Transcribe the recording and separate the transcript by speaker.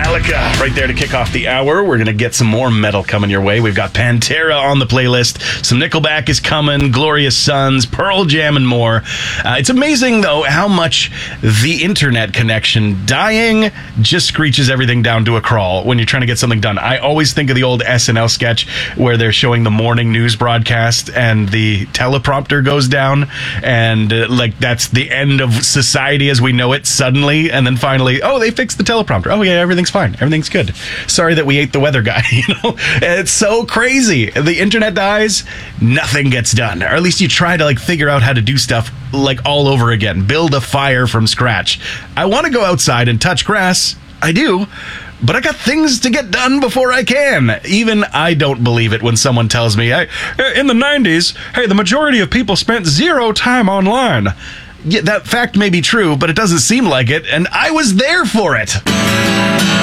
Speaker 1: Metallica right there to kick off the hour. We're going to get some more metal coming your way. We've got Pantera on the playlist. Some Nickelback is coming, Glorious Sons, Pearl Jam, and more. It's amazing, though, how much the internet connection dying just screeches everything down to a crawl when you're trying to get something done. I always think of the old SNL sketch where they're showing the morning news broadcast and the teleprompter goes down, and that's the end of society as we know it suddenly, and then finally, oh, they fixed the teleprompter. Oh yeah, everything's fine. Everything's good. Sorry that we ate the weather guy. It's so crazy. The internet dies, nothing gets done. Or at least you try to figure out how to do stuff all over again. Build a fire from scratch. I want to go outside and touch grass. I do. But I got things to get done before I can. Even I don't believe it when someone tells me, hey, in the 90s, the majority of people spent 0 time online. Yeah, that fact may be true, but it doesn't seem like it, and I was there for it.